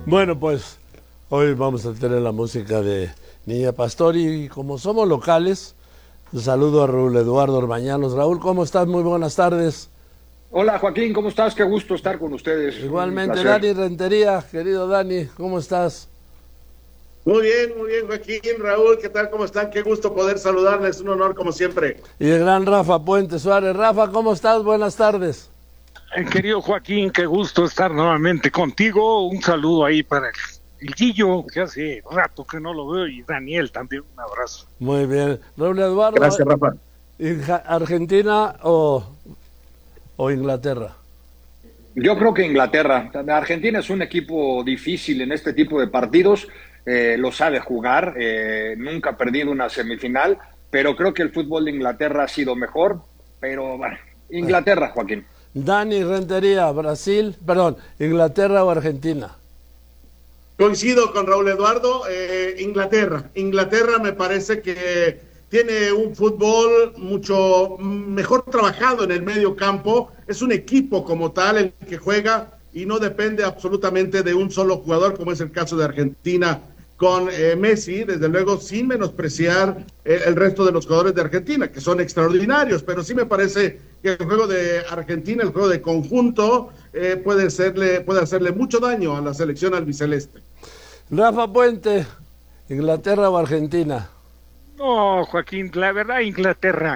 Bueno, pues hoy vamos a tener la música de Niña Pastor y como somos locales, saludo a Raúl Eduardo Orbañanos. Raúl, ¿cómo estás? Muy buenas tardes. Hola Joaquín, ¿cómo estás? Qué gusto estar con ustedes. Un Igualmente, placer. Dani Rentería, querido Dani, ¿cómo estás? Muy bien, Joaquín, Raúl, ¿qué tal? ¿Cómo están? Qué gusto poder saludarles, un honor como siempre. Y el gran Rafa Puente Suárez. Rafa, ¿cómo estás? Buenas tardes. Querido Joaquín, qué gusto estar nuevamente contigo. Un saludo ahí para el Guillo, que hace rato que no lo veo, y Daniel también, un abrazo. Muy bien. Raúl Eduardo, Gracias, Rafa. ¿Argentina o Inglaterra? Yo creo que Inglaterra. Argentina es un equipo difícil en este tipo de partidos, lo sabe jugar, nunca ha perdido una semifinal, pero creo que el fútbol de Inglaterra ha sido mejor, pero bueno, Inglaterra, Joaquín. Dani Rentería, Inglaterra o Argentina. Coincido con Raúl Eduardo, Inglaterra. Inglaterra me parece que tiene un fútbol mucho mejor trabajado en el medio campo. Es un equipo como tal el que juega y no depende absolutamente de un solo jugador, como es el caso de Argentina con Messi, desde luego sin menospreciar el resto de los jugadores de Argentina, que son extraordinarios, pero sí me parece que el juego de Argentina, el juego de conjunto, puede hacerle mucho daño a la selección albiceleste. Rafa Puente, ¿Inglaterra o Argentina? No, Joaquín, la verdad, Inglaterra.